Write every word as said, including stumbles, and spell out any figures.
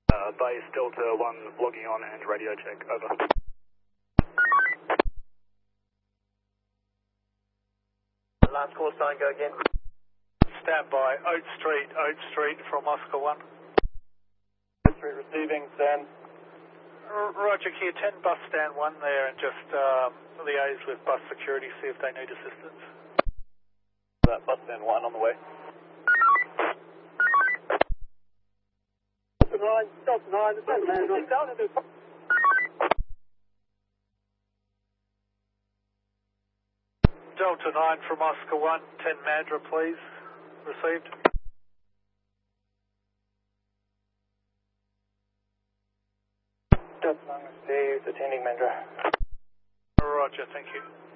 Uh, base Delta one logging on and radio check, over. Last call sign, go again. Stand by, Oat Street, Oat Street from Oscar one. Oat Street receiving, stand. R Roger, can you attend bus stand one there and just um, liaise with bus security, see if they need assistance? That bus stand one on the way. Delta nine, Delta nine, the ten man right down into... Delta nine from Oscar one, ten Mandra please, received. Delta nine received, attending Mandra. Roger, thank you.